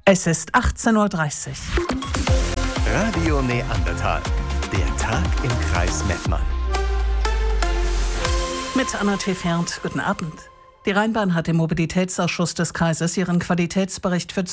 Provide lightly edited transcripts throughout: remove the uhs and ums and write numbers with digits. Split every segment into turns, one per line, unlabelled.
Es ist 18:30 Uhr.
Radio Neandertal. Der Tag im Kreis Mettmann.
Mit Anna Tefert, guten Abend. Die Rheinbahn hat im Mobilitätsausschuss des Kreises ihren Qualitätsbericht für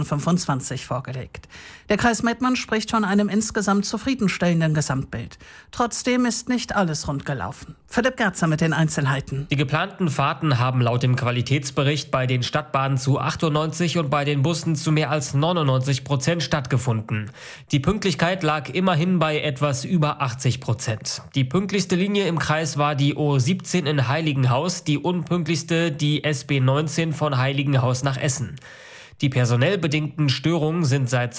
2025 vorgelegt. Der Kreis Mettmann spricht von einem insgesamt zufriedenstellenden Gesamtbild. Trotzdem ist nicht alles rund gelaufen. Philipp Gerzer mit den Einzelheiten.
Die geplanten Fahrten haben laut dem Qualitätsbericht bei den Stadtbahnen zu 98 und bei den Bussen zu mehr als 99% stattgefunden. Die Pünktlichkeit lag immerhin bei etwas über 80%. Die pünktlichste Linie im Kreis war die O17 in Heiligenhaus, die unpünktlichste die SB 19 von Heiligenhaus nach Essen. Die personell bedingten Störungen sind seit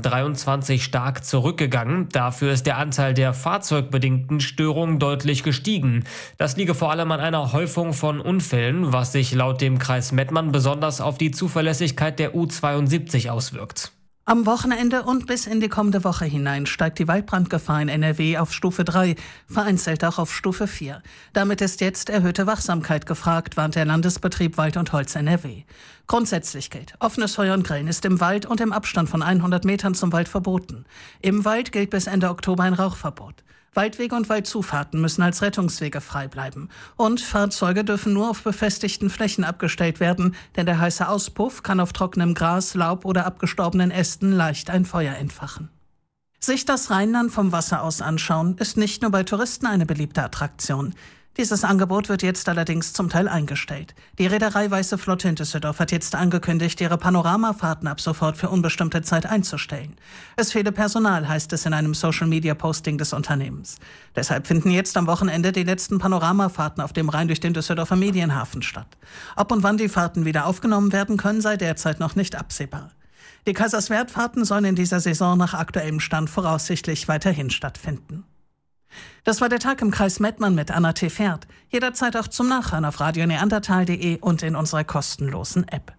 2023 stark zurückgegangen. Dafür ist der Anteil der fahrzeugbedingten Störungen deutlich gestiegen. Das liege vor allem an einer Häufung von Unfällen, was sich laut dem Kreis Mettmann besonders auf die Zuverlässigkeit der U72 auswirkt.
Am Wochenende und bis in die kommende Woche hinein steigt die Waldbrandgefahr in NRW auf Stufe 3, vereinzelt auch auf Stufe 4. Damit ist jetzt erhöhte Wachsamkeit gefragt, warnt der Landesbetrieb Wald und Holz NRW. Grundsätzlich gilt, offenes Feuer und Grillen ist im Wald und im Abstand von 100 Metern zum Wald verboten. Im Wald gilt bis Ende Oktober ein Rauchverbot. Waldwege und Waldzufahrten müssen als Rettungswege frei bleiben. Und Fahrzeuge dürfen nur auf befestigten Flächen abgestellt werden, denn der heiße Auspuff kann auf trockenem Gras, Laub oder abgestorbenen Ästen leicht ein Feuer entfachen. Sich das Rheinland vom Wasser aus anschauen, ist nicht nur bei Touristen eine beliebte Attraktion. Dieses Angebot wird jetzt allerdings zum Teil eingestellt. Die Reederei Weiße Flotte in Düsseldorf hat jetzt angekündigt, ihre Panoramafahrten ab sofort für unbestimmte Zeit einzustellen. Es fehle Personal, heißt es in einem Social-Media-Posting des Unternehmens. Deshalb finden jetzt am Wochenende die letzten Panoramafahrten auf dem Rhein durch den Düsseldorfer Medienhafen statt. Ob und wann die Fahrten wieder aufgenommen werden können, sei derzeit noch nicht absehbar. Die Kaiserswerth-Fahrten sollen in dieser Saison nach aktuellem Stand voraussichtlich weiterhin stattfinden. Das war der Tag im Kreis Mettmann mit Anna Tefert. Jederzeit auch zum Nachhören auf radioneandertal.de und in unserer kostenlosen App.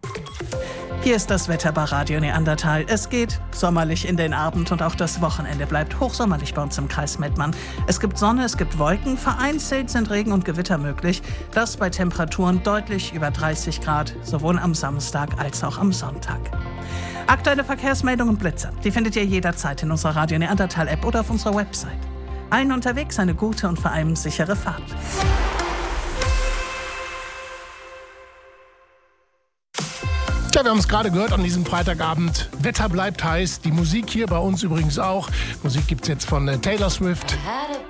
Hier ist das Wetter bei Radio Neandertal. Es geht sommerlich in den Abend und auch das Wochenende bleibt hochsommerlich bei uns im Kreis Mettmann. Es gibt Sonne, es gibt Wolken, vereinzelt sind Regen und Gewitter möglich. Das bei Temperaturen deutlich über 30 Grad, sowohl am Samstag als auch am Sonntag. Aktuelle Verkehrsmeldungen und Blitze, die findet ihr jederzeit in unserer Radio Neandertal App oder auf unserer Website. Allen unterwegs eine gute und vor allem sichere Fahrt.
Ja, wir haben es gerade gehört an diesem Freitagabend. Wetter bleibt heiß, die Musik hier bei uns übrigens auch. Musik gibt's jetzt von Taylor Swift.